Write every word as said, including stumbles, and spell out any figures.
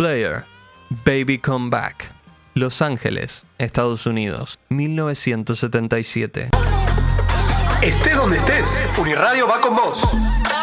Slayer, Baby Come Back. Los Ángeles, Estados Unidos, mil novecientos setenta y siete. Estés donde estés, Uniradio va con vos.